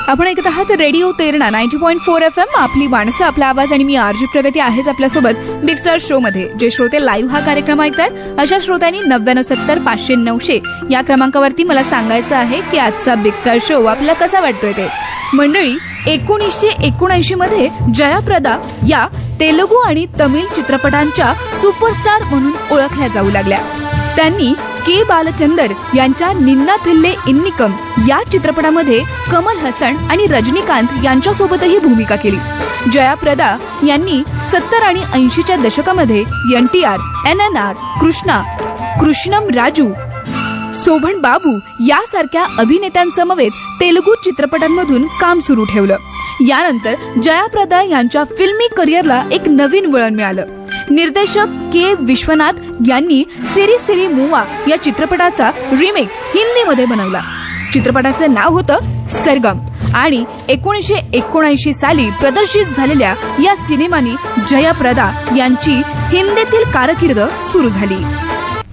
आपण ऐकत आहात रेडिओ तेरणा 90.4 FM. आपली माणसं, आपला आवाज आणि मी आरजी प्रगती आहेच आपल्यासोबत बिग स्टार शो मध्ये. जे श्रोते लाईव्ह हा कार्यक्रम ऐकतात अशा श्रोत्यांनी 9970 500 900 या क्रमांकावरती मला सांगायचं आहे की आजचा बिग स्टार शो आपल्याला कसा वाटतोय ते. मंडळी, 1979 मध्ये जयाप्रदा या तेलुगू आणि तमिळ चित्रपटांच्या सुपरस्टार म्हणून ओळखल्या जाऊ लागल्या. त्यांनी के बालचंदर यांच्या निन्ना थिल्ले इन्निकम या चित्रपटामध्ये कमल हसन आणि रजनीकांत यांच्यासोबतही भूमिका केली. जयाप्रदा यांनी 70 आणि 80च्या दशकामध्ये NTR, NNR, कृष्णम राजू, शोभन बाबू यासारख्या अभिनेत्यांसमवेत तेलुगू चित्रपटांमधून काम सुरू ठेवलं. यानंतर जयाप्रदा यांच्या फिल्मी करिअरला एक नवीन वळण मिळालं. निर्देशक के विश्वनाथ यांनी सिरी सिरी मुवा या चित्रपटाचा रिमेक हिंदीमध्ये बनवला. चित्रपटाचं नाव होतं सरगम आणि 1979 साली प्रदर्शित झालेल्या या सिनेमाने जयाप्रदा यांची हिंदीतील कारकीर्द सुरू झाली.